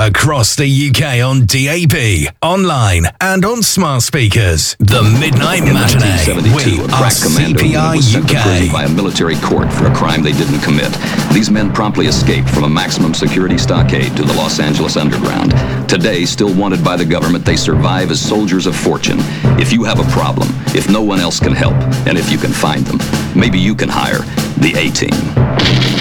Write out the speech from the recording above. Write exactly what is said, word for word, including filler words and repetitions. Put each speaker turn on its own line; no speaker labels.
across the U K on D A B, online and on smart speakers. The Midnight Matinee. We
a
are
crack commando
C P I
was sent
U
to prison
K.
by a military court for a crime they didn't commit. These men promptly escaped from a maximum security stockade to the Los Angeles underground. Today, still wanted by the government, they survive as soldiers of fortune. If you have a problem, if no one else can help, and if you can find them, maybe you can hire the A-Team.